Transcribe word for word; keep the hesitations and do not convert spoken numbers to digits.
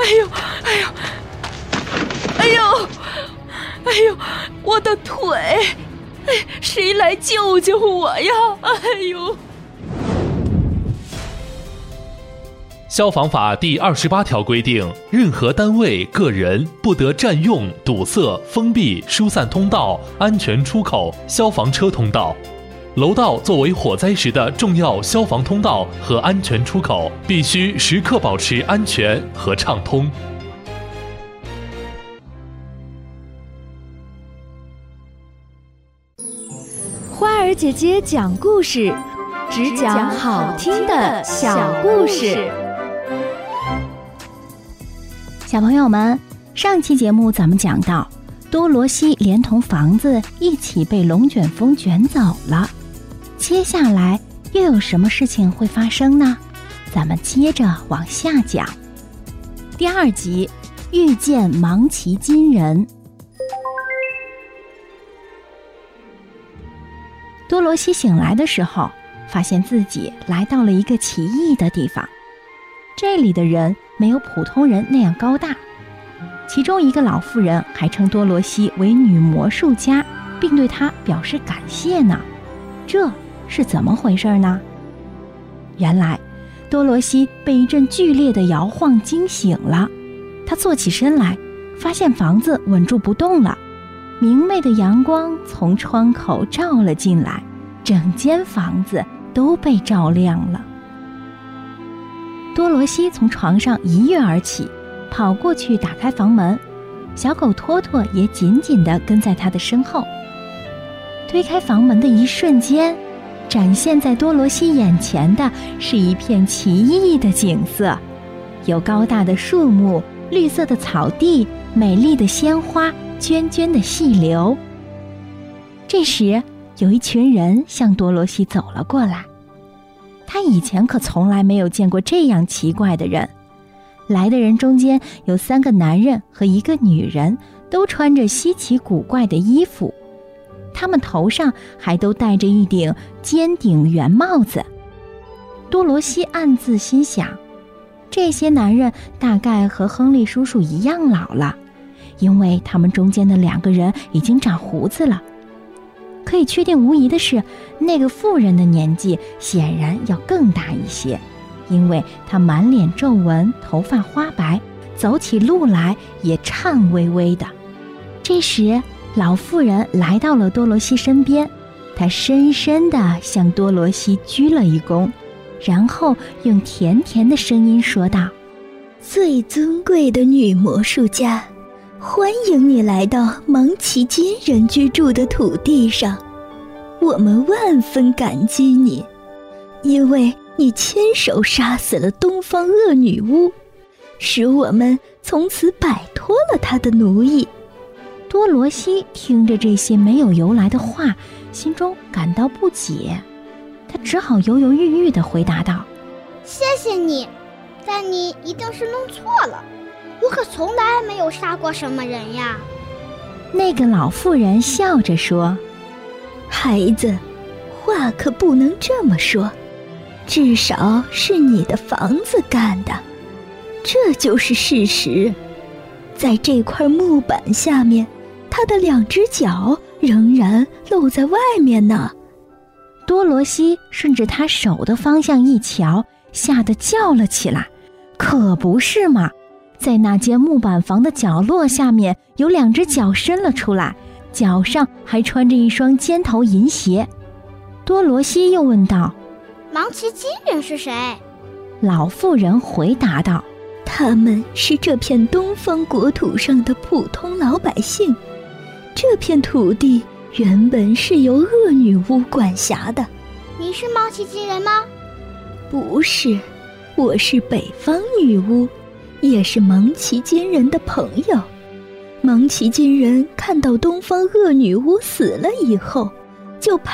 哎呦，哎呦，哎呦，哎呦，我的腿！哎，谁来救救我呀？哎呦！ 消防法第二十八条规定，任何单位、个人不得占用、堵塞、封闭、疏散通道、安全出口、消防车通道。楼道作为火灾时的重要消防通道和安全出口，必须时刻保持安全和畅通。 花儿姐姐讲故事，只讲好听的小故事。 小朋友们，上期节目咱们讲到，多罗西连同房子一起被龙卷风卷走了。接下来又有什么事情会发生呢？咱们接着往下讲。第二集，遇见芒奇金人。多罗西醒来的时候，发现自己来到了一个奇异的地方。这里的人没有普通人那样高大，其中一个老妇人还称多罗西为女魔术家，并对她表示感谢呢。这是怎么回事呢？原来多罗西被一阵剧烈的摇晃惊醒了，她坐起身来，发现房子稳住不动了，明媚的阳光从窗口照了进来，整间房子都被照亮了。多罗西从床上一跃而起，跑过去打开房门，小狗托托也紧紧地跟在他的身后。推开房门的一瞬间，展现在多罗西眼前的是一片奇异的景色，有高大的树木、绿色的草地、美丽的鲜花、涓涓的细流。这时，有一群人向多罗西走了过来。他以前可从来没有见过这样奇怪的人。来的人中间有三个男人和一个女人，都穿着稀奇古怪的衣服，他们头上还都戴着一顶尖顶圆帽子。多罗西暗自心想，这些男人大概和亨利叔叔一样老了，因为他们中间的两个人已经长胡子了。可以确定无疑的是，那个妇人的年纪显然要更大一些，因为她满脸皱纹，头发花白，走起路来也颤巍巍的。这时，老妇人来到了多罗西身边，她深深地向多罗西鞠了一躬，然后用甜甜的声音说道： 最尊贵的女魔术家，欢迎你来到芒奇金人居住的土地上，我们万分感激你，因为你亲手杀死了东方恶女巫，使我们从此摆脱了她的奴役。 多罗西听着这些没有由来的话，心中感到不解，他只好犹犹豫豫地回答道： 谢谢你，但你一定是弄错了，我可从来没有杀过什么人呀。 那个老妇人笑着说： 孩子，话可不能这么说，至少是你的房子干的，这就是事实。在这块木板下面，他的两只脚仍然露在外面呢。 多罗西顺着他手的方向一瞧，吓得叫了起来，可不是嘛，在那间木板房的角落下面有两只脚伸了出来，脚上还穿着一双尖头银鞋。多罗西又问道： 芒奇金人是谁？ 老妇人回答道： 他们是这片东方国土上的普通老百姓，这片土地原本是由恶女巫管辖的。 你是芒奇金人吗？ 不是，我是北方女巫，也是芒奇金人的朋友。芒奇金人看到东方恶女巫死了以后，就